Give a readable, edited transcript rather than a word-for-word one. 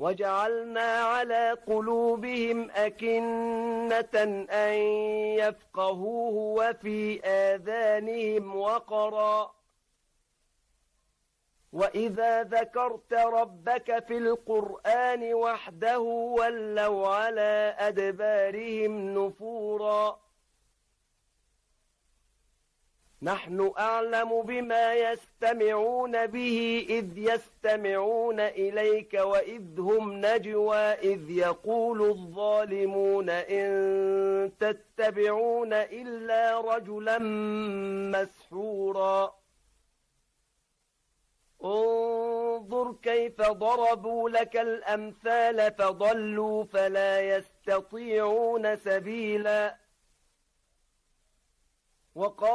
وجعلنا على قلوبهم أكنة أن يفقهوه وفي آذانهم وقرا وإذا ذكرت ربك في القرآن وحده ولوا على أدبارهم نفورا نحن أعلم بما يستمعون به إذ يستمعون إليك وإذ هم نجوى إذ يقول الظالمون إن تتبعون إلا رجلا مسحورا انظر كيف ضربوا لك الأمثال فضلوا فلا يستطيعون سبيلا